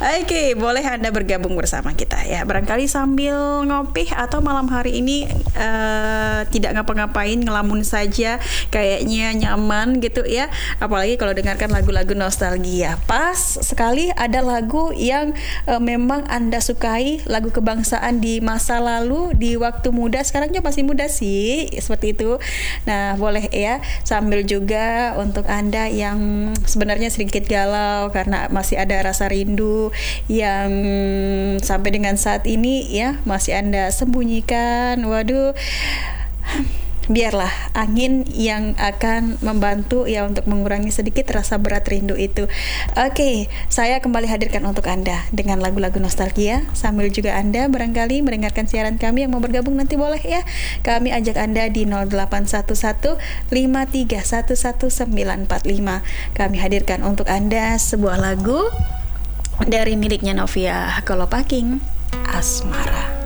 Oke, boleh Anda bergabung bersama kita ya. Barangkali sambil ngopi atau malam hari ini tidak ngapa-ngapain, ngelamun saja, kayaknya nyaman gitu ya. Apalagi kalau dengarkan lagu-lagu nostalgia. Pas sekali ada lagu yang memang Anda sukai, lagu kebangsaan di masa lalu, di waktu muda. Sekarang juga masih muda sih, seperti itu. Nah, boleh ya, sambil juga untuk Anda yang sebenarnya sedikit galau karena masih ada rasa rindu yang sampai dengan saat ini ya masih Anda sembunyikan. Waduh, biarlah angin yang akan membantu ya untuk mengurangi sedikit rasa berat rindu itu. Oke, saya kembali hadirkan untuk Anda dengan lagu-lagu nostalgia. Sambil juga Anda barangkali mendengarkan siaran kami yang mau bergabung nanti boleh ya. Kami ajak Anda di 0811 5311945. Kami hadirkan untuk Anda sebuah lagu dari miliknya Novia Kolopaking, Asmara.